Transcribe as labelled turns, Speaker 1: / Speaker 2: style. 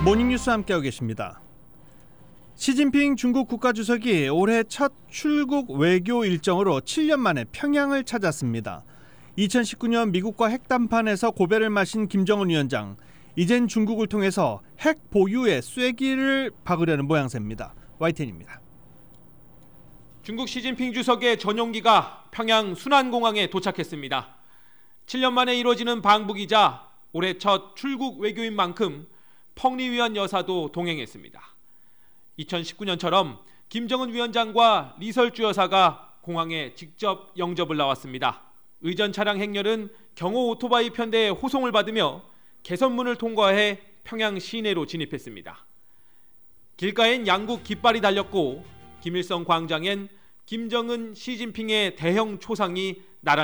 Speaker 1: 모닝뉴스 함께하고 계십니다. 시진핑 중국 국가주석이 올해 첫 출국 외교 일정으로 7년 만에 평양을 찾았습니다. 2019년 미국과 핵담판에서 고배를 마신 김정은 위원장, 이젠 중국을 통해서 핵 보유의 쐐기를 박으려는 모양새입니다. YTN입니다.
Speaker 2: 중국 시진핑 주석의 전용기가 평양 순안공항에 도착했습니다. 7년 만에 이루어지는 방북이자 올해 첫 출국 외교인 만큼 펑리위안 여사도 동행했습니다. 2019년처럼 김정은 위원장과 리설주 여사가 공항에 직접 영접을 나왔습니다. 의전 차량 행렬은 경호 오토바이 편대의 호송을 받으며 개선문을 통과해 평양 시내로 진입했습니다. 길가엔 양국 깃발이 달렸고 김일성 광장엔 김정은, 시진핑의 대형 초상이 나란히